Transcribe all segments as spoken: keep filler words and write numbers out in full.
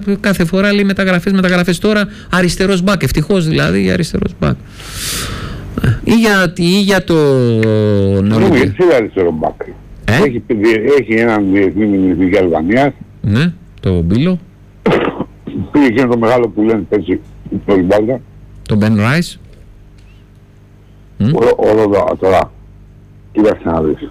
κάθε φορά λέει μεταγραφές, μεταγραφές. Τώρα αριστερός μπακ, ευτυχώς δηλαδή αριστερός μπακ. Ή για, ή για το Ολυμπιακό. Έτσι είναι αριστερό μπακ. Ε? Έχει, έχει έναν διεθνή μηνυστική Αλβανίας. Ναι, το Μπίλο. Πήγε και το μεγάλο που λένε πέρσι το Λιμπάλτα. Το Μπεν Ράις. Όλο τώρα. Κοίταξε να δεις.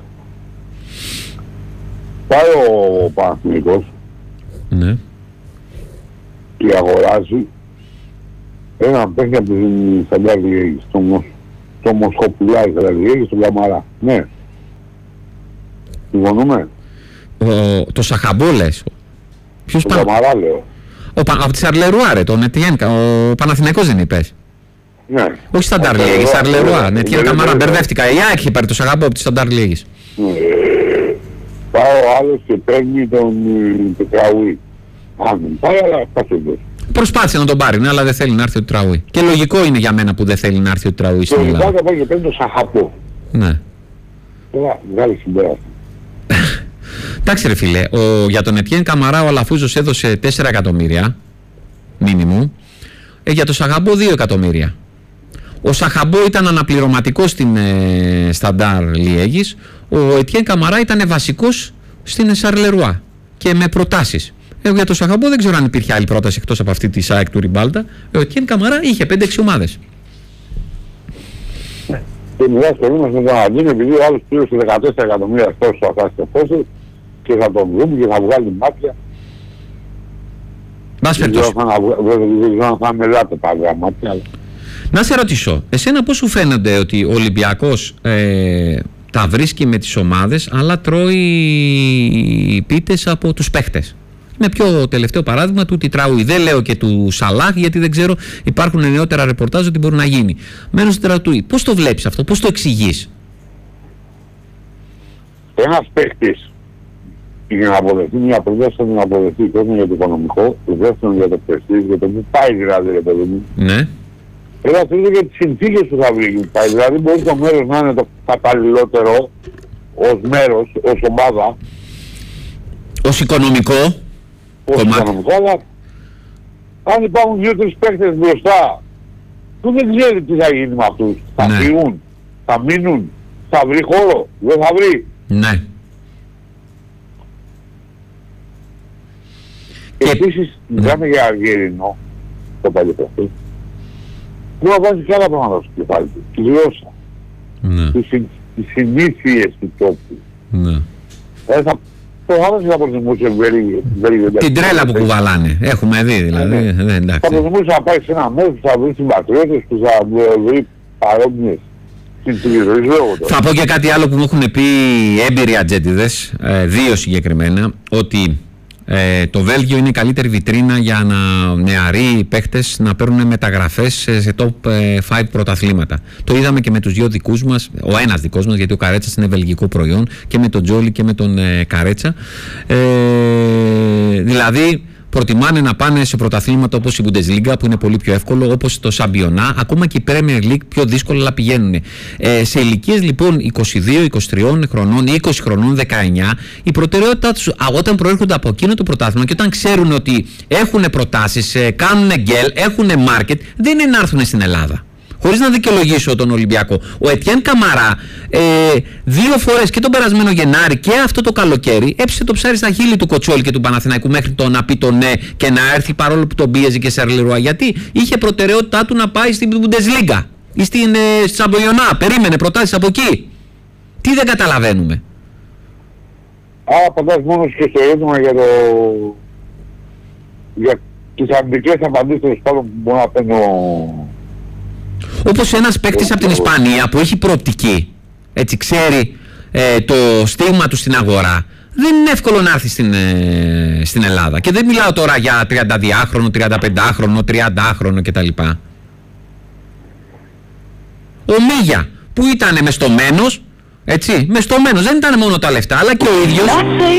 Πάει ο Παναθηναϊκός. Ναι. Και αγοράζει ένα παίχνει από την Σταντάρ Λιέγη, στο Μοσχοπουλάρι Σταντάρ Λιέγη, στον Καμαρά. Ναι. Συμφωνούμε. Το Σαχαμπό λες. Ποιος τον Καμαρά λέω. Ο, από τη Σαρλερουά ρε, τον Ετιέν, ο Παναθηναϊκός δεν είπες. Ναι. Όχι Σταντάρ Λιέγη, Σαρλερουά. Ετιέν Καμαρά, μπερδεύτηκα. Η ΑΕΚ είχε πάρει το Σαχαμπό από τη Σταντάρ Λιέγης. Πάει ο άλλος και παίρνει τον Τραουί. Αν δεν πάει, αλλά πάσχε. Προσπάθησε να τον πάρει, ναι, αλλά δεν θέλει να έρθει ο Τραουί. Και λογικό είναι για μένα που δεν θέλει να έρθει ο Τραουί στην Ελλάδα. Και ο πάει και παίρνει τον Σαχαμπό. Ναι. Τώρα βγάλει συμπέρασμα. Εντάξει ρε φίλε, ο, για τον Ετιέν Καμαρά ο Αλαφούζος έδωσε τέσσερα εκατομμύρια μίνιμου, ε, για τον Σαχαμπό δύο εκατομμύρια. Ο Σαχαμπό ήταν αναπληρωματικός στην ε, Σταντάρ Λιέγης, ο Ετιέν Καμαρά ήταν βασικός στην Σαρλερουά και με προτάσεις. Ε, για τον Σαχαμπό δεν ξέρω αν υπήρχε άλλη πρόταση εκτός από αυτή τη ΑΕΚ του Ριμπάλτα. Ο Ετιέν Καμαρά είχε πέντε έξι ομάδες. Και μιλάς στο ρήμας με τον Αντίνο, επειδή ο άλλος πλήρωσε δεκατέσσερα εκατομμύρια τόσο στο αφάσιο πόσο και θα τον βρούμε και θα βγάλει μάτια. Μπας περιπτώσει. Δεν ξέρω αν θα μελάτε τα αργά μάτια. Να σε ρωτήσω, εσένα πώς σου φαίνονται ότι ο Ολυμπιακός ε, τα βρίσκει με τις ομάδες αλλά τρώει πίτες από τους παίχτες? Με πιο τελευταίο παράδειγμα του Τιτραούι. Δεν λέω και του Σαλάχ γιατί δεν ξέρω, υπάρχουν νεότερα ρεπορτάζ ότι μπορεί να γίνει. Μένω στο Τιτραούι. Πώς το βλέπεις αυτό, πώς το εξηγείς? Ένας παίχτης για να αποδεχτεί μια πρόταση να αποδεχτεί πρώτον για το οικονομικό, δεύτερον για το πρεστίζ, για το που πάει δηλαδή ρε παιδί μου. Ναι. Ένα τρίτο για τις συνθήκες που θα βρει που πάει. Δηλαδή μπορεί το μέρος να είναι το καταλληλότερο ως μέρος, ως ομάδα. Ως οικονομικό. Ως οικονομικό, αλλά αν υπάρχουν δύο-τρεις παίκτες μπροστά που δεν ξέρει τι θα γίνει με αυτούς. Θα ναι. φύγουν, θα μείνουν, θα βρει χώρο, δεν θα βρει. Ναι. Και επίσης, μιλάμε για Αργυρινό, το παλιό αυτό. Που να βάζει και άλλα πράγματα στο κεφάλι του. Τη γλώσσα. Ναι. Τις, συ, τις συνήθειες του τόπου. Ναι. Ε, θα, το άλλο θα προτιμούσε very, την τρέλα που κουβαλάνε. Έχουμε δει δηλαδή. Ε, ναι. ε, θα προτιμούσε να πάει σε ένα μέρος που θα βρει συμπατριώτες, που θα βρει παρόμοιες. Θα πω και κάτι άλλο που μου έχουν πει έμπειροι ατζέντιδες, ε, δύο συγκεκριμένα, ότι Ε, το Βέλγιο είναι η καλύτερη βιτρίνα για να νεαροί παίχτες να παίρνουν μεταγραφές σε top πέντε πρωταθλήματα. Το είδαμε και με τους δύο δικούς μας, ο ένας δικός μας, γιατί ο Καρέτσας είναι βελγικό προϊόν, και με τον Τζόλι και με τον ε, Καρέτσα. Ε, δηλαδή προτιμάνε να πάνε σε πρωταθλήματα όπως η Bundesliga που είναι πολύ πιο εύκολο, όπως το Σαμπιονά, ακόμα και η Premier League πιο δύσκολα, αλλά πηγαίνουν. Ε, σε ηλικίες λοιπόν είκοσι δύο, είκοσι τρία χρονών, είκοσι χρονών, δεκαεννιά, η προτεραιότητά τους όταν προέρχονται από εκείνο το πρωτάθλημα και όταν ξέρουν ότι έχουν προτάσεις, κάνουν γκέλ, έχουν market, δεν είναι να έρθουν στην Ελλάδα. Χωρίς να δικαιολογήσω τον Ολυμπιακό. Ο Ετιέν Καμαρά ε, δύο φορές, και τον περασμένο Γενάρη και αυτό το καλοκαίρι, έψησε το ψάρι στα χείλη του Κοτσόλη και του Παναθηναϊκού μέχρι το να πει το ναι και να έρθει, παρόλο που τον πίεζε και σε Σαρλερουά. Γιατί είχε προτεραιότητά του να πάει στην Bundesliga ή στην ε, Σαμπογιονά. Περίμενε προτάσεις από εκεί. Τι δεν καταλαβαίνουμε? Άρα απαντάς μόνο και στο ερώτημα για το... για τις αρνητικές απαντήσεις πάνω που μπορεί να παίρνω. Όπως ένας παίκτης από την Ισπανία που έχει προοπτική, έτσι ξέρει ε, το στίγμα του στην αγορά, δεν είναι εύκολο να έρθει στην, ε, στην Ελλάδα. Και δεν μιλάω τώρα για τριανταδυάχρονο, τριανταπεντάχρονο, τριαντάχρονο κτλ. Ο Μίγια που ήταν μεστομένος, έτσι, μεστομένος, δεν ήταν μόνο τα λεφτά, αλλά και ο ίδιος.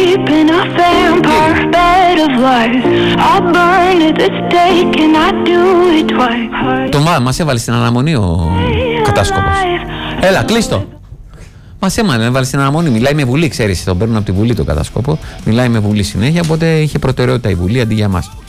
Το μα, μας έβαλε στην αναμονή ο κατάσκοπος. Έλα, κλείστο. Μας έβαλε στην αναμονή, μιλάει με Βουλή, ξέρεις, τον παίρνουν από τη Βουλή τον κατάσκοπο. Μιλάει με Βουλή συνέχεια, οπότε είχε προτεραιότητα η Βουλή αντί για μας.